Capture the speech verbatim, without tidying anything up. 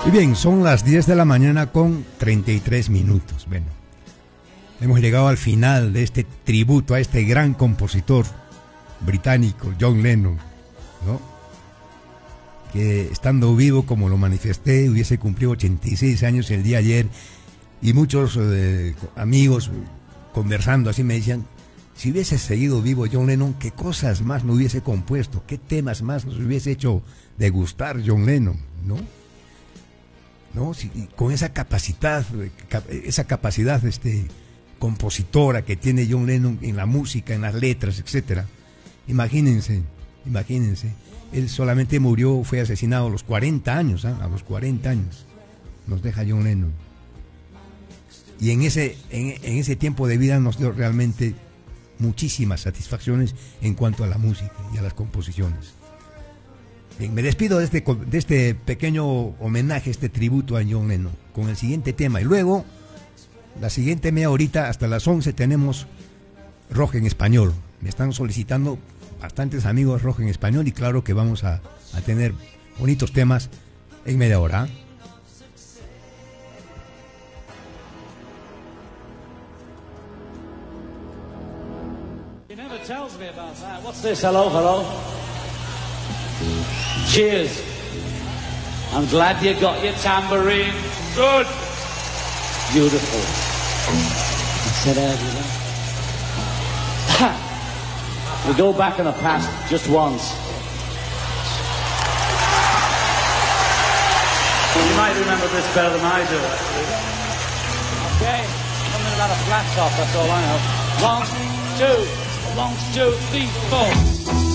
Y bien, son las diez de la mañana con treinta y tres minutos. Bueno, hemos llegado al final de este tributo a este gran compositor británico, John Lennon, ¿no? Que estando vivo, como lo manifesté, hubiese cumplido ochenta y seis años el día de ayer, y muchos eh, amigos conversando así me decían, si hubiese seguido vivo John Lennon, ¿qué cosas más no hubiese compuesto? ¿Qué temas más nos hubiese hecho degustar John Lennon? ¿No? ¿No? Si, con esa capacidad, esa capacidad este, compositora que tiene John Lennon en la música, en las letras, etcétera. Imagínense, imagínense. Él solamente murió, fue asesinado a los cuarenta años, ¿eh? A los cuarenta años nos deja John Lennon. Y en ese, en, en ese tiempo de vida nos dio realmente muchísimas satisfacciones en cuanto a la música y a las composiciones. Bien, me despido de este, de este pequeño homenaje, este tributo a John Lennon, con el siguiente tema. Y luego, la siguiente media horita, hasta las once, tenemos rock en español. Me están solicitando bastantes amigos rock en español y claro que vamos a, a tener bonitos temas en media hora. He never tells me about that. What's this? Hello, hello. Cheers. I'm glad you got your tambourine. Good. Beautiful. Sit down, you know. We go back in the past just once. You might remember this better than I do. Okay. Something about a flat top, that's all I know. One, two, one, two, three, four.